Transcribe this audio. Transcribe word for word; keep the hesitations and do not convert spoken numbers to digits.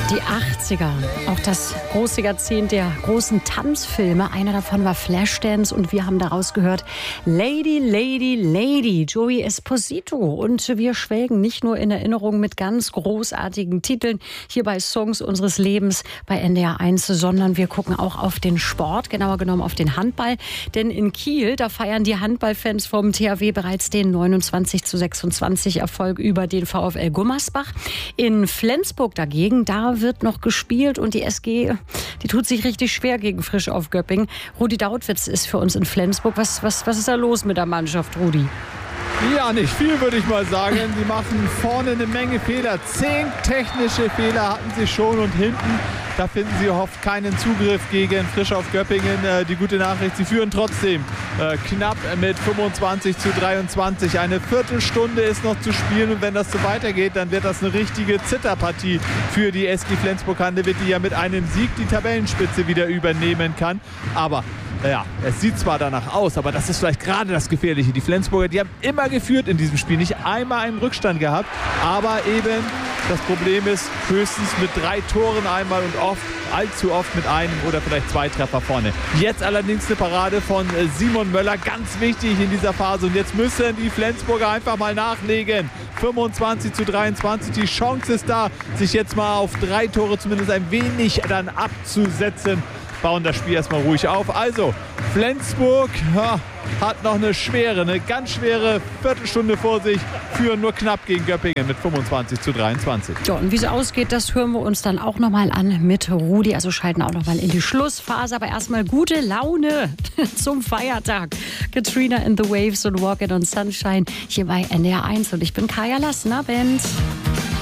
Die achtziger, auch das große Jahrzehnt der großen Tanzfilme. Einer davon war Flashdance und wir haben daraus gehört Lady, Lady, Lady, Joey Esposito. Und wir schwelgen nicht nur in Erinnerung mit ganz großartigen Titeln hier bei Songs unseres Lebens bei N D R eins, sondern wir gucken auch auf den Sport, genauer genommen auf den Handball. Denn in Kiel, da feiern die Handballfans vom T H W bereits den neunundzwanzig zu sechsundzwanzig Erfolg über den VfL Gummersbach. In Flensburg dagegen, da wird noch gespielt und die S G, die tut sich richtig schwer gegen Frisch auf Göppingen. Rudi Dautwitz ist für uns in Flensburg. Was, was, was ist da los mit der Mannschaft, Rudi? Ja, nicht viel, würde ich mal sagen. Die machen vorne eine Menge Fehler. Zehn technische Fehler hatten sie schon und hinten, da finden sie oft keinen Zugriff gegen Frisch auf Göppingen. Äh, die gute Nachricht, sie führen trotzdem äh, knapp mit fünfundzwanzig zu dreiundzwanzig. Eine Viertelstunde ist noch zu spielen und wenn das so weitergeht, dann wird das eine richtige Zitterpartie für die S G Flensburg-Handewitt, die ja mit einem Sieg die Tabellenspitze wieder übernehmen kann. Aber ja, es sieht zwar danach aus, aber das ist vielleicht gerade das Gefährliche. Die Flensburger, die haben immer geführt in diesem Spiel, nicht einmal einen Rückstand gehabt, aber eben das Problem ist höchstens mit drei Toren einmal und oft, allzu oft mit einem oder vielleicht zwei Treffer vorne. Jetzt allerdings eine Parade von Simon Möller, ganz wichtig in dieser Phase und jetzt müssen die Flensburger einfach mal nachlegen. fünfundzwanzig zu dreiundzwanzig, die Chance ist da, sich jetzt mal auf drei Tore zumindest ein wenig dann abzusetzen. Bauen das Spiel erstmal ruhig auf. Also, Flensburg ja, hat noch eine schwere, eine ganz schwere Viertelstunde vor sich, führen nur knapp gegen Göppingen mit fünfundzwanzig zu dreiundzwanzig. Ja, und wie es ausgeht, das hören wir uns dann auch nochmal an mit Rudi. Also schalten auch nochmal in die Schlussphase. Aber erstmal gute Laune zum Feiertag. Katrina and the Waves und Walking on Sunshine hier bei N D R eins. Und ich bin Kaya Lassner, Band.